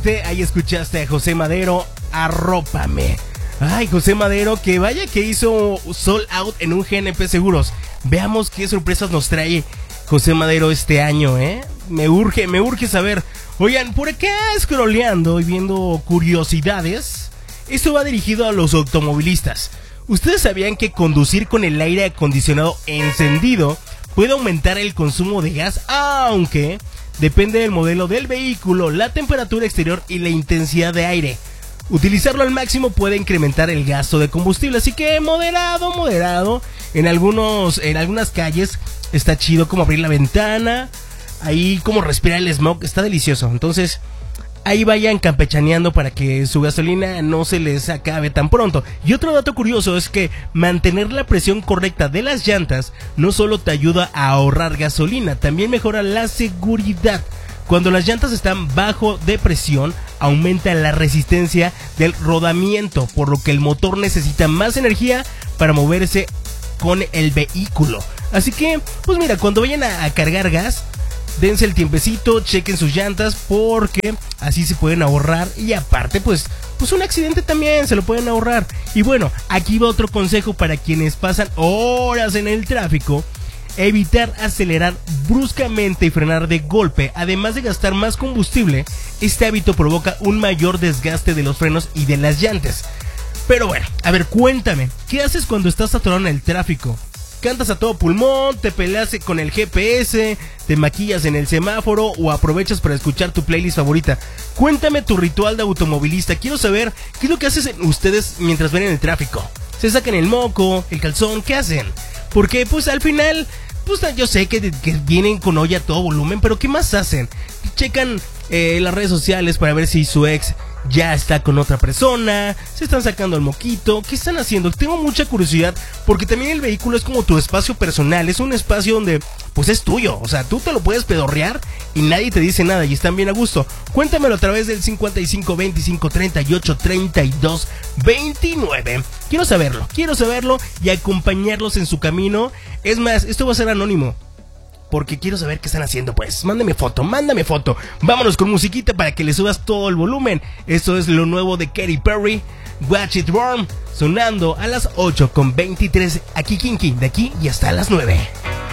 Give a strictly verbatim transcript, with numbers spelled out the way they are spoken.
Ahí escuchaste a José Madero, Arrópame. Ay, José Madero, que vaya que hizo sold out en un G N P Seguros. Veamos qué sorpresas nos trae José Madero este año, ¿eh? Me urge, me urge saber. Oigan, por acá scrolleando y viendo curiosidades. Esto va dirigido a los automovilistas. ¿Ustedes sabían que conducir con el aire acondicionado encendido puede aumentar el consumo de gas? Aunque depende del modelo del vehículo, la temperatura exterior y la intensidad de aire. Utilizarlo al máximo puede incrementar el gasto de combustible, así que moderado, moderado. En algunos, en algunas calles está chido como abrir la ventana, ahí como respirar el smog, está delicioso. Entonces, ahí vayan campechaneando para que su gasolina no se les acabe tan pronto. Y otro dato curioso es que mantener la presión correcta de las llantas no solo te ayuda a ahorrar gasolina, también mejora la seguridad. Cuando las llantas están bajo de presión, aumenta la resistencia del rodamiento, por lo que el motor necesita más energía para moverse con el vehículo. Así que, pues mira, cuando vayan a, a cargar gas, dense el tiempecito, chequen sus llantas, porque así se pueden ahorrar. Y aparte, pues, pues un accidente también se lo pueden ahorrar. Y bueno, aquí va otro consejo para quienes pasan horas en el tráfico. Evitar acelerar bruscamente y frenar de golpe. Además de gastar más combustible, este hábito provoca un mayor desgaste de los frenos y de las llantas. Pero bueno, a ver, cuéntame, ¿qué haces cuando estás atorado en el tráfico? ¿Cantas a todo pulmón, te peleas con el G P S, te maquillas en el semáforo o aprovechas para escuchar tu playlist favorita? Cuéntame tu ritual de automovilista. Quiero saber qué es lo que hacen ustedes mientras ven en el tráfico. ¿Se sacan el moco, el calzón? ¿Qué hacen? Porque pues al final, pues yo sé que, que vienen con olla a todo volumen, pero ¿qué más hacen? Checan eh, las redes sociales para ver si su ex ya está con otra persona, se están sacando el moquito, ¿qué están haciendo? Tengo mucha curiosidad, porque también el vehículo es como tu espacio personal, es un espacio donde pues es tuyo, o sea, tú te lo puedes pedorrear y nadie te dice nada y están bien a gusto. Cuéntamelo a través del cincuenta y cinco, veinticinco, treinta y ocho, treinta y dos, veintinueve. Quiero saberlo, quiero saberlo y acompañarlos en su camino. Es más, esto va a ser anónimo, porque quiero saber qué están haciendo, pues. Mándame foto, mándame foto. Vámonos con musiquita para que le subas todo el volumen. Esto es lo nuevo de Katy Perry, Watch It Burn, sonando a las ocho con veintitrés. Aquí Kinky, de aquí y hasta las nueve.